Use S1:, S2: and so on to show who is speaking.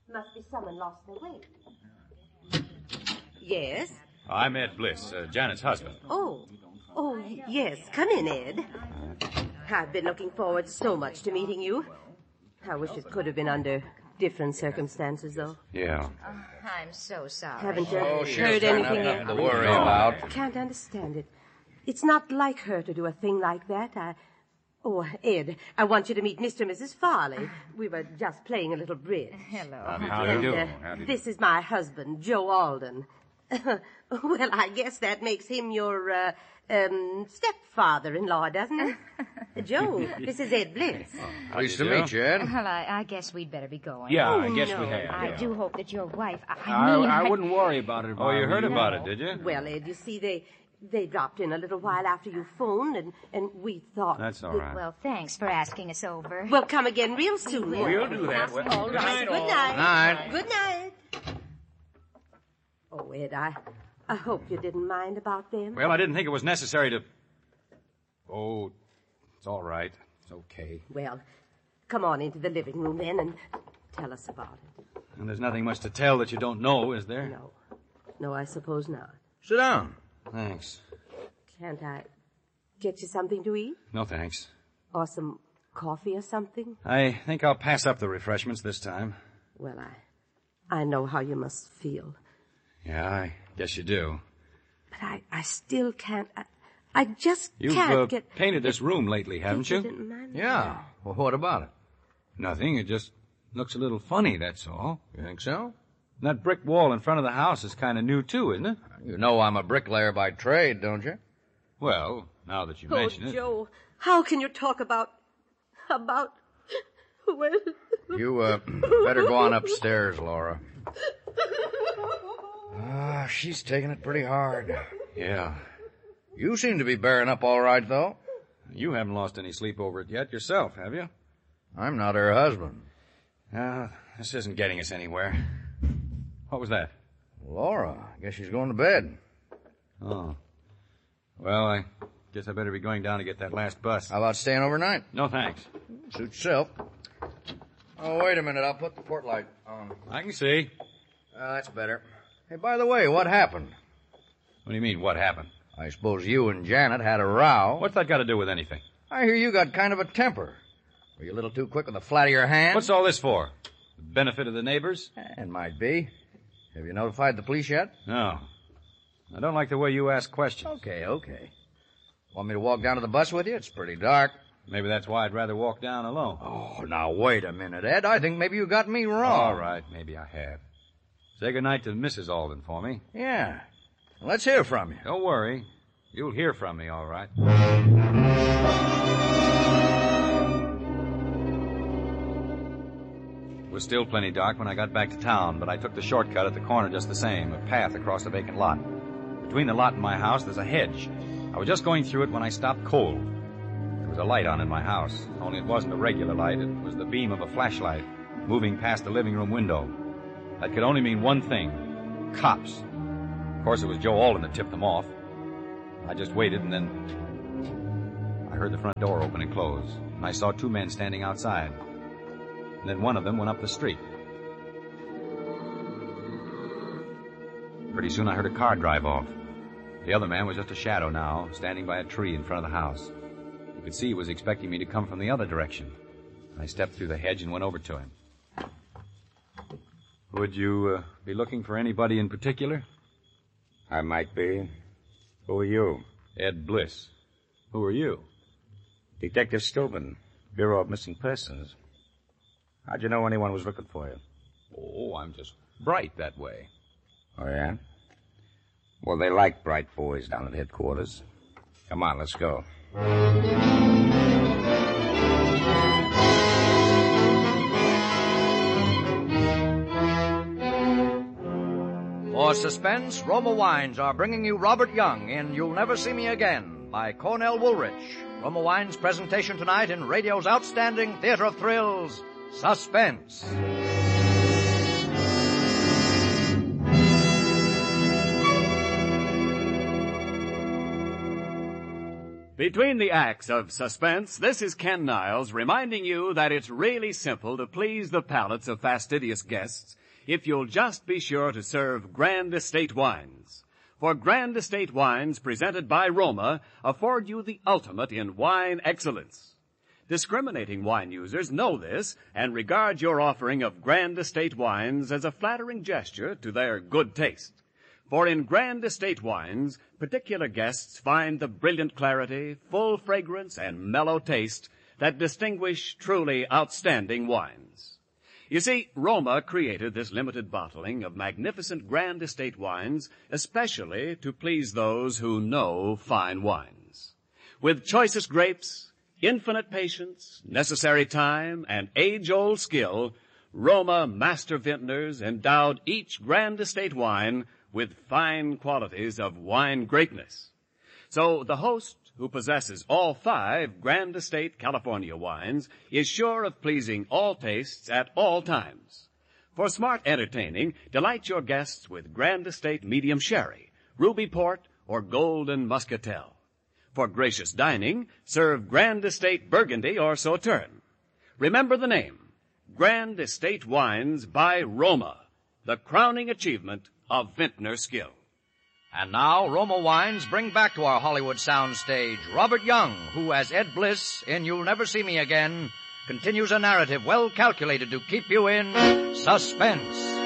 S1: Must be someone lost their way. Yes?
S2: I'm Ed Bliss, Janet's husband.
S1: Oh, yes. Come in, Ed. I've been looking forward so much to meeting you. I wish it could have been under different circumstances, though.
S2: Yeah.
S3: I'm so sorry.
S1: Haven't you heard anything yet?
S4: To worry about.
S1: Can't understand it. It's not like her to do a thing like that. Oh, Ed, I want you to meet Mr. and Mrs. Farley. We were just playing a little bridge.
S3: Hello.
S2: How do you do?
S1: This is my husband, Joe Alden. Well, I guess that makes him your stepfather-in-law, doesn't it? Joe, this is Ed Bliss.
S4: Pleased to meet you, Ed.
S3: Well, I guess we'd better be going.
S2: Yeah,
S1: Oh,
S2: I guess
S1: no.
S2: we have.
S3: I
S2: yeah.
S3: do hope that your wife...
S5: I wouldn't worry about it.
S2: Oh, you heard about it, did you?
S1: Well, Ed, you see, they dropped in a little while after you phoned, and we thought...
S2: That's all right.
S3: Well, thanks for asking us over.
S1: We'll come again real soon.
S2: We'll do that.
S1: All right. Good night.
S4: Night.
S1: Good night. Oh, Ed, I hope you didn't mind about them.
S2: Well, I didn't think it was necessary to... Oh, it's all right. It's okay.
S1: Well, come on into the living room then and tell us about it.
S2: And there's nothing much to tell that you don't know, is there?
S1: No, I suppose not.
S4: Sit down.
S2: Thanks.
S1: Can't I get you something to eat?
S2: No, thanks.
S1: Or some coffee or something?
S2: I think I'll pass up the refreshments this time.
S1: Well, I know how you must feel.
S2: Yeah, I guess you do.
S1: But I still can't... I just
S2: You've
S1: can't get...
S2: painted this room lately, haven't you?
S1: didn't mind
S4: Yeah. Well, what about it?
S2: Nothing. It just looks a little funny, that's all.
S4: You think so?
S2: That brick wall in front of the house is kind of new, too, isn't it?
S4: You know I'm a bricklayer by trade, don't you?
S2: Well, now that you
S1: Oh,
S2: mention it.
S1: Joe, how can you talk about... Well...
S4: You, better go on upstairs, Laura. She's taking it pretty hard.
S2: Yeah.
S4: You seem to be bearing up all right, though.
S2: You haven't lost any sleep over it yet yourself, have you?
S4: I'm not her husband.
S2: This isn't getting us anywhere. What was that?
S4: Laura, I guess she's going to bed.
S2: Oh. Well, I guess I better be going down to get that last bus.
S4: How about staying overnight?
S2: No, thanks.
S4: Suit yourself. Oh, wait a minute. I'll put the port light on.
S2: I can see.
S4: That's better. Hey, by the way, what happened?
S2: What do you mean, what happened?
S4: I suppose you and Janet had a row.
S2: What's that got to do with anything?
S4: I hear you got kind of a temper. Were you a little too quick with the flat of your hand?
S2: What's all this for? The benefit of the neighbors?
S4: It might be. Have you notified the police yet?
S2: No. I don't like the way you ask questions.
S4: Okay. Want me to walk down to the bus with you? It's pretty dark.
S2: Maybe that's why I'd rather walk down alone.
S4: Oh, now wait a minute, Ed. I think maybe you got me wrong.
S2: All right, maybe I have. Say goodnight to Mrs. Alden for me.
S4: Yeah. Let's hear from you.
S2: Don't worry. You'll hear from me, all right. It was still plenty dark when I got back to town, but I took the shortcut at the corner just the same, a path across a vacant lot. Between the lot and my house, there's a hedge. I was just going through it when I stopped cold. There was a light on in my house, only it wasn't a regular light. It was the beam of a flashlight moving past the living room window. That could only mean one thing. Cops. Of course, it was Joe Alden that tipped them off. I just waited, and then I heard the front door open and close, and I saw two men standing outside. And then one of them went up the street. Pretty soon I heard a car drive off. The other man was just a shadow now, standing by a tree in front of the house. You could see he was expecting me to come from the other direction. I stepped through the hedge and went over to him. Would you be looking for anybody in particular?
S5: I might be. Who are you?
S2: Ed Bliss. Who are you?
S5: Detective Steuben, Bureau of Missing Persons. How'd you know anyone was looking for you?
S2: Oh, I'm just bright that way.
S5: Oh, yeah? Well, they like bright boys down at headquarters. Come on, let's go.
S4: For suspense, Roma Wines are bringing you Robert Young in You'll Never See Me Again by Cornell Woolrich. Roma Wines' presentation tonight in radio's outstanding theater of thrills, Suspense.
S6: Between the acts of suspense, this is Ken Niles reminding you that it's really simple to please the palates of fastidious guests if you'll just be sure to serve Grand Estate wines. For Grand Estate wines presented by Roma afford you the ultimate in wine excellence. Discriminating wine users know this and regard your offering of Grand Estate wines as a flattering gesture to their good taste. For in Grand Estate wines, particular guests find the brilliant clarity, full fragrance, and mellow taste that distinguish truly outstanding wines. You see, Roma created this limited bottling of magnificent Grand Estate wines especially to please those who know fine wines. With choicest grapes, infinite patience, necessary time, and age-old skill, Roma master vintners endowed each Grand Estate wine with fine qualities of wine greatness. So the host, who possesses all 5 Grand Estate California wines, is sure of pleasing all tastes at all times. For smart entertaining, delight your guests with Grand Estate Medium Sherry, Ruby Port, or Golden Muscatel. For gracious dining, serve Grand Estate Burgundy or Sauterne. Remember the name, Grand Estate Wines by Roma, the crowning achievement of vintner skill.
S4: And now, Roma Wines bring back to our Hollywood soundstage Robert Young, who, as Ed Bliss in You'll Never See Me Again, continues a narrative well calculated to keep you in suspense.